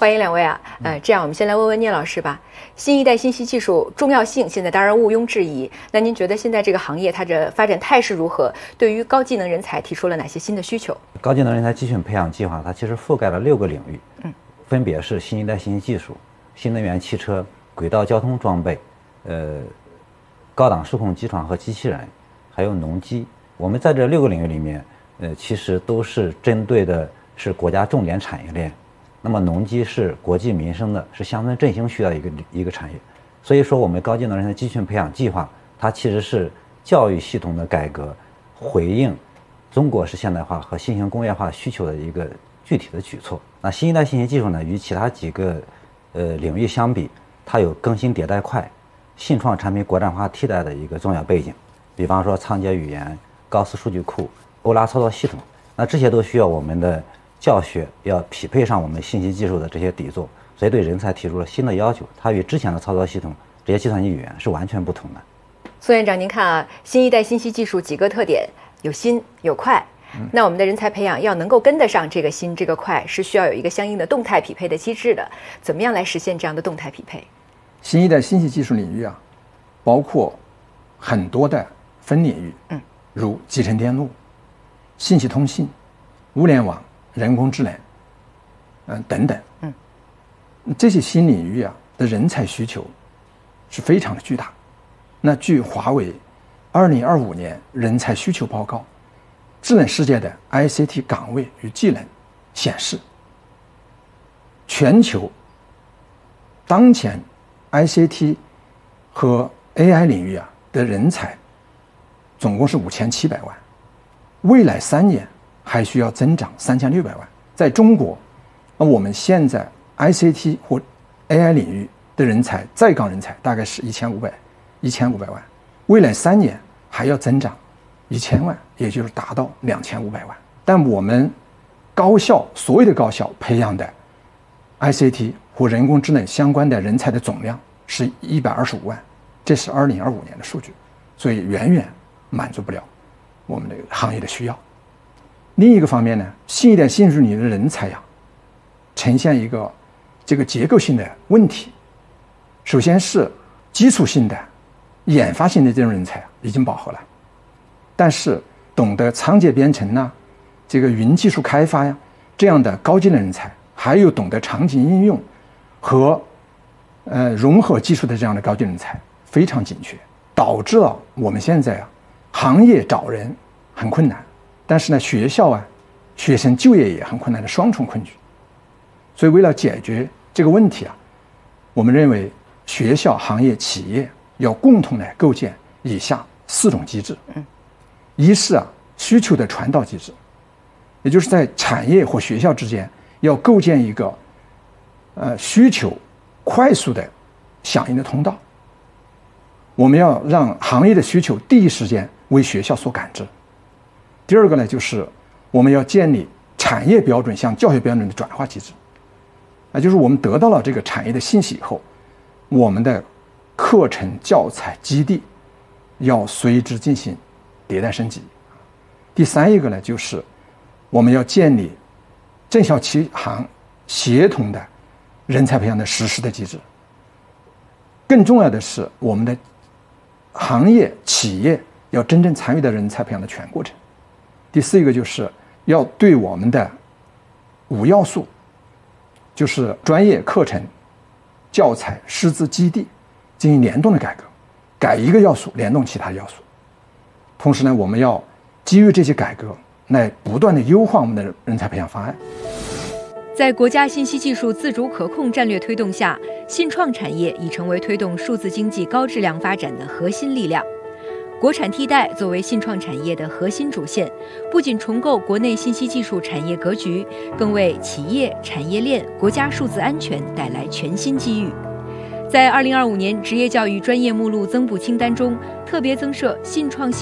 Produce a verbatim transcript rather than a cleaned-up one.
欢迎两位啊，呃，这样我们先来问问聂老师吧。新一代信息技术重要性现在当然毋庸置疑，那您觉得现在这个行业它的发展态势如何？对于高技能人才提出了哪些新的需求？ 高技能人才集训培养计划它其实覆盖了六个领域， 嗯， 分别是新一代信息技术、新能源汽车、轨道交通装备、呃，高档数控机床和机器人，还有农机。我们在这六个领域里面，呃，其实都是针对的是国家重点产业链。那么农机是国计民生的，是乡村振兴需要一个一个产业，所以说我们高技能人才集训培养计划，它其实是教育系统的改革，回应中国式现代化和新型工业化需求的一个具体的举措。那新一代信息技术呢，与其他几个呃领域相比，它有更新迭代快、信创产品国产化替代的一个重要背景。比方说仓颉语言、高斯数据库、欧拉操作系统，那这些都需要我们的教学要匹配上我们信息技术的这些底座，所以对人才提出了新的要求，它与之前的操作系统这些计算机语言是完全不同的。 苏院长，您看啊，新一代信息技术几个特点，有新有快，嗯、那我们的人才培养要能够跟得上这个新这个快，是需要有一个相应的动态匹配的机制的。怎么样来实现这样的动态匹配？ 新一代信息技术领域啊，包括很多的分领域，嗯，如集成电路、信息通信、物联网、人工智能，嗯、呃、等等，嗯，这些新领域啊的人才需求是非常的巨大。那据华为二零二五年人才需求报告，智能世界的 I C T 岗位与技能显示，全球当前 I C T 和 A I 领域啊的人才总共是五千七百万，未来三年还需要增长三千六百万。在中国，那我们现在 I C T 或 A I 领域的人才在岗人才大概是一千五百一千五百万，未来三年还要增长一千万，也就是达到两千五百万。但我们高校所有的高校培养的 I C T 或人工智能相关的人才的总量是一百二十五万，这是二零二五年的数据，所以远远满足不了我们的行业的需要。另一个方面呢，新一代信息领域的人才呀、啊，呈现一个这个结构性的问题。首先是基础性的、研发性的这种人才、啊、已经饱和了，但是懂得仓颉编程呐、这个云技术开发呀这样的高技能人才，还有懂得场景应用和呃融合技术的这样的高技能人才非常紧缺，导致了我们现在啊行业找人很困难。但是呢，学校啊，学生就业也很困难的双重困局。所以，为了解决这个问题啊，我们认为学校、行业、企业要共同来构建以下四种机制。嗯，一是啊需求的传导机制，也就是在产业或学校之间要构建一个呃需求快速的响应的通道。我们要让行业的需求第一时间为学校所感知。第二个呢，就是我们要建立产业标准向教学标准的转化机制，啊，就是我们得到了这个产业的信息以后，我们的课程教材基地要随之进行迭代升级。第三一个呢，就是我们要建立政校企行协同的人才培养的实施的机制。更重要的是，我们的行业企业要真正参与到人才培养的全过程。第四一个就是要对我们的五要素，就是专业课程、教材、师资基地进行联动的改革，改一个要素联动其他要素。同时呢，我们要基于这些改革来不断的优化我们的人才培养方案。 在国家信息技术自主可控战略推动下，信创产业已成为推动数字经济高质量发展的核心力量。国产替代作为信创产业的核心主线，不仅重构国内信息技术产业格局，更为企业、产业链、国家数字安全带来全新机遇。在二零二五年职业教育专业目录增补清单中，特别增设信创